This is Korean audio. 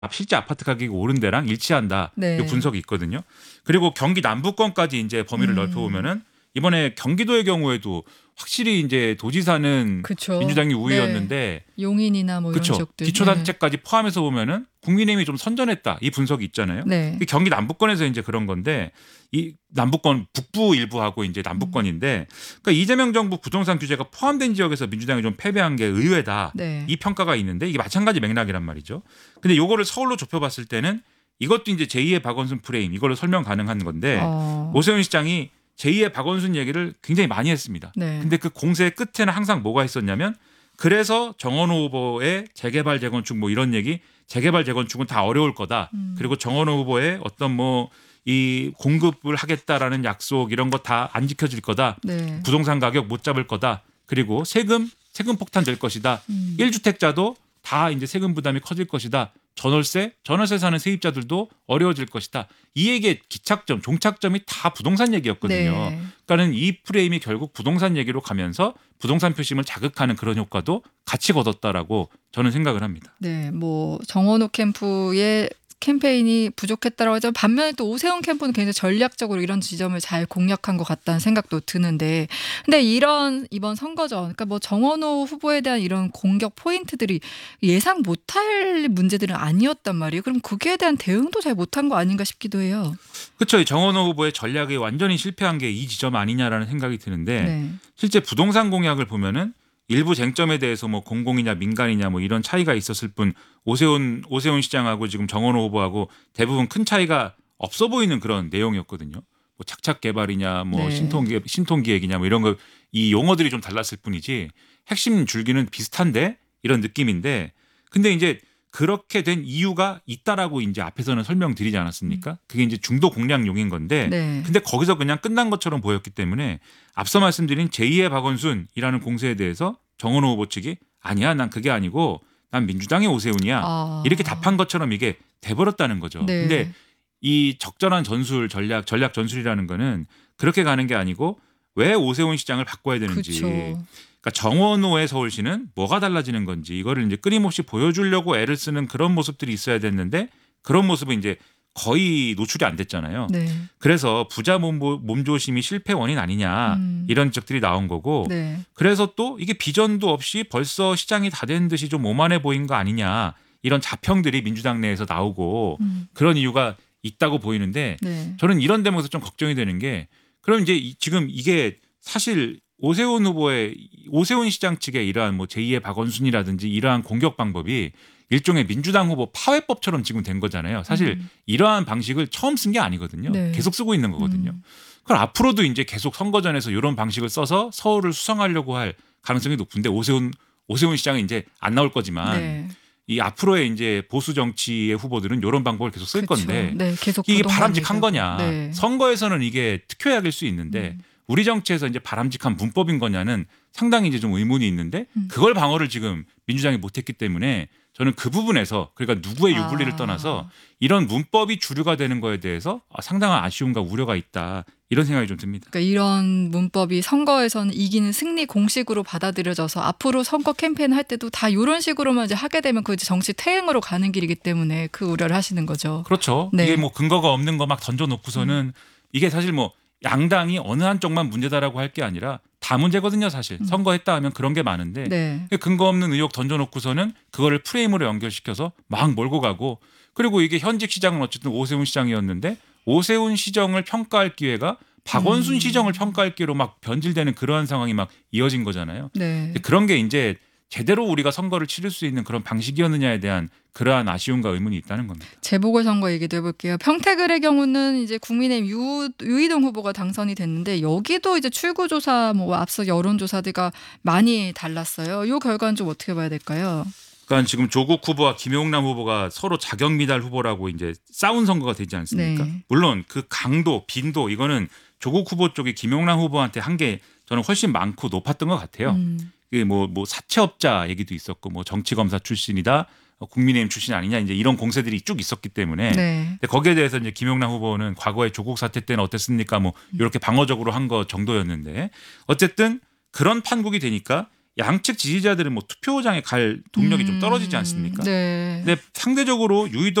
실제 아파트 가격이 오른 데랑 일치한다. 이 네. 분석이 있거든요. 그리고 경기 남부권까지 이제 범위를 넓혀보면은 이번에 경기도의 경우에도 확실히 이제 도지사는 그렇죠. 민주당이 네. 우위였는데 용인이나 뭐 이런 그렇죠. 지역들. 기초단체까지 포함해서 보면은 국민의힘이 좀 선전했다. 이 분석이 있잖아요. 네. 경기 남부권에서 이제 그런 건데 이 남부권 북부 일부하고 이제 남부권인데 그러니까 이재명 정부 부동산 규제가 포함된 지역에서 민주당이 좀 패배한 게 의외다. 네. 이 평가가 있는데 이게 마찬가지 맥락이란 말이죠. 근데 요거를 서울로 좁혀봤을 때는 이것도 이제 제2의 박원순 프레임 이걸로 설명 가능한 건데 오세훈 시장이 제2의 박원순 얘기를 굉장히 많이 했습니다. 네. 근데 그 공세의 끝에는 항상 뭐가 있었냐면 그래서 정원호 후보의 재개발 재건축 뭐 이런 얘기 재개발 재건축은 다 어려울 거다. 그리고 정원호 후보의 어떤 뭐 이 공급을 하겠다라는 약속 이런 거 다 안 지켜질 거다. 네. 부동산 가격 못 잡을 거다. 그리고 세금 폭탄 될 것이다. 1주택자도 다 이제 세금 부담이 커질 것이다. 전월세 사는 세입자들도 어려워질 것이다. 이 얘기의 기착점, 종착점이 다 부동산 얘기였거든요. 네. 그러니까는 이 프레임이 결국 부동산 얘기로 가면서 부동산 표심을 자극하는 그런 효과도 같이 거뒀다라고 저는 생각을 합니다. 네, 뭐 정원호 캠프의 캠페인이 부족했다라고 하죠. 반면에 또 오세훈 캠프는 굉장히 전략적으로 이런 지점을 잘 공략한 것 같다는 생각도 드는데, 근데 이번 선거전, 그러니까 뭐 정원호 후보에 대한 이런 공격 포인트들이 예상 못할 문제들은 아니었단 말이에요. 그럼 거기에 대한 대응도 잘 못한 거 아닌가 싶기도 해요. 그렇죠. 정원호 후보의 전략이 완전히 실패한 게 이 지점 아니냐라는 생각이 드는데 네. 실제 부동산 공약을 보면은 일부 쟁점에 대해서 뭐 공공이냐 민간이냐 뭐 이런 차이가 있었을 뿐 오세훈 시장하고 지금 정원호 후보하고 대부분 큰 차이가 없어 보이는 그런 내용이었거든요. 뭐 착착 개발이냐 뭐 네. 신통기획이냐 뭐 이런 거 이 용어들이 좀 달랐을 뿐이지 핵심 줄기는 비슷한데 이런 느낌인데 근데 이제 그렇게 된 이유가 있다라고 이제 앞에서는 설명드리지 않았습니까? 그게 이제 중도 공략용인 건데 네. 근데 거기서 그냥 끝난 것처럼 보였기 때문에 앞서 말씀드린 제2의 박원순이라는 공세에 대해서 정원호 후보 측이 아니야 난 그게 아니고 난 민주당의 오세훈이야 이렇게 답한 것처럼 이게 돼버렸다는 거죠. 네. 근데 이 적절한 전략 전술이라는 거는 그렇게 가는 게 아니고 왜 오세훈 시장을 바꿔야 되는지 그렇죠. 그러니까 정원호의 서울시는 뭐가 달라지는 건지 이거를 이제 끊임없이 보여주려고 애를 쓰는 그런 모습들이 있어야 됐는데 그런 모습은 이제 거의 노출이 안 됐잖아요. 네. 그래서 부자 몸조심이 실패 원인 아니냐 이런 지적들이 나온 거고 네. 그래서 또 이게 비전도 없이 벌써 시장이 다 된 듯이 좀 오만해 보인 거 아니냐 이런 자평들이 민주당 내에서 나오고 그런 이유가 있다고 보이는데 네. 저는 이런 대목에서 좀 걱정이 되는 게 그럼 이제 지금 이게 사실 오세훈 시장 측의 이러한 뭐 제2의 박원순이라든지 이러한 공격 방법이 일종의 민주당 후보 파회법처럼 지금 된 거잖아요. 사실 이러한 방식을 처음 쓴 게 아니거든요. 네. 계속 쓰고 있는 거거든요. 그럼 앞으로도 이제 계속 선거전에서 이런 방식을 써서 서울을 수성하려고 할 가능성이 높은데 오세훈 시장은 이제 안 나올 거지만 네. 이 앞으로의 이제 보수 정치의 후보들은 이런 방법을 계속 쓸 그렇죠. 건데 네, 계속 이게 부동산 바람직한 얘기하고. 거냐. 네. 선거에서는 이게 특효약일 수 있는데 우리 정치에서 이제 바람직한 문법인 거냐는 상당히 이제 좀 의문이 있는데 그걸 방어를 지금 민주당이 못했기 때문에 저는 그 부분에서 그러니까 누구의 유불리를 떠나서 이런 문법이 주류가 되는 거에 대해서 상당한 아쉬움과 우려가 있다. 이런 생각이 좀 듭니다. 그러니까 이런 문법이 선거에서는 이기는 승리 공식으로 받아들여져서 앞으로 선거 캠페인 할 때도 다 이런 식으로만 이제 하게 되면 그 이제 정치 퇴행으로 가는 길이기 때문에 그 우려를 하시는 거죠. 그렇죠. 네. 이게 뭐 근거가 없는 거 막 던져놓고서는 이게 사실 뭐 양당이 어느 한쪽만 문제다라고 할 게 아니라 다 문제거든요. 사실 선거했다 하면 그런 게 많은데 네. 근거 없는 의혹 던져놓고서는 그거를 프레임으로 연결시켜서 막 몰고 가고 그리고 이게 현직 시장은 어쨌든 오세훈 시장이었는데 오세훈 시정을 평가할 기회가 박원순 시정을 평가할 기회로 막 변질되는 그러한 상황이 막 이어진 거잖아요. 네. 그런 게 이제 제대로 우리가 선거를 치를 수 있는 그런 방식이었느냐에 대한 그러한 아쉬움과 의문이 있다는 겁니다. 재보궐선거 얘기도 해볼게요. 평택을의 경우는 이제 국민의힘 유이동 후보가 당선이 됐는데 여기도 이제 출구조사 뭐 앞서 여론조사들과 많이 달랐어요. 이 결과는 좀 어떻게 봐야 될까요? 그러니까 지금 조국 후보와 김용남 후보가 서로 자격미달 후보라고 이제 싸운 선거가 되지 않습니까? 네. 물론 그 강도, 빈도 이거는 조국 후보 쪽이 김용남 후보한테 한 게 저는 훨씬 많고 높았던 것 같아요. 그 뭐 사채업자 얘기도 있었고 뭐 정치검사 출신이다. 국민의힘 출신 아니냐 이제 이런 공세들이 쭉 있었기 때문에 네. 근데 거기에 대해서 이제 김용남 후보는 과거에 조국 사태 때는 어땠습니까? 뭐 이렇게 방어적으로 한 거 정도였는데 어쨌든 그런 판국이 되니까 양측 지지자들은 뭐 투표장에 갈 동력이 좀 떨어지지 않습니까? 네. 근데 상대적으로 유이도